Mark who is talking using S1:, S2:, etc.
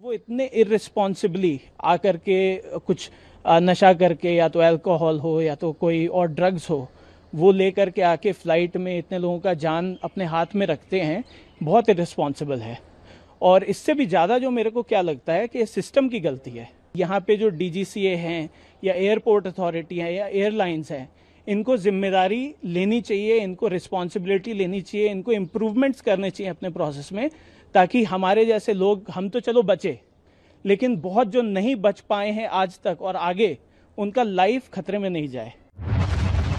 S1: वो इतने इररिस्पॉन्सिबली आकर के कुछ नशा करके, या तो अल्कोहल हो या तो कोई और ड्रग्स हो, वो लेकर के आके फ्लाइट में इतने लोगों का जान अपने हाथ में रखते हैं, बहुत इररिस्पॉन्सिबल है। और इससे भी ज़्यादा जो मेरे को क्या लगता है कि सिस्टम की गलती है। यहाँ पे जो डीजीसीए हैं या एयरपोर्ट अथॉरिटी है या एयरलाइंस हैं, इनको जिम्मेदारी लेनी चाहिए, इनको रिस्पॉन्सिबिलिटी लेनी चाहिए, इनको इम्प्रूवमेंट्स करने चाहिए अपने प्रोसेस में, ताकि हमारे जैसे लोग, हम तो चलो बचे, लेकिन बहुत जो नहीं बच पाए हैं आज तक और आगे, उनका लाइफ खतरे में नहीं जाए।